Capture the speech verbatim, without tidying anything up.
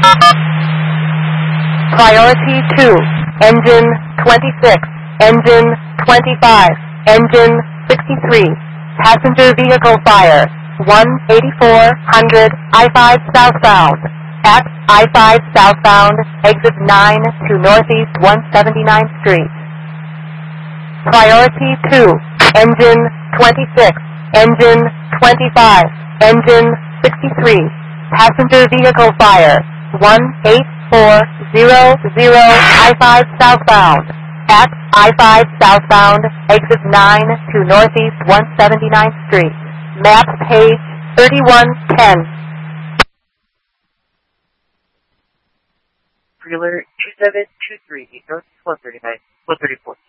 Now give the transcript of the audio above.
Priority two, engine twenty-six, engine twenty-five, engine sixty-three. Passenger vehicle fire, one eighty-four hundred I five southbound. At I five southbound, exit nine to Northeast one seventy-ninth Street. Priority two, engine twenty-six, engine twenty-five, engine sixty-three. Passenger vehicle fire, one eight four zero zero I five southbound. At I five southbound, exit nine to Northeast one seventy-ninth Street. Map page thirty-one ten. Trailer two seven two three, Northeast one thirty-nine, one thirty-four.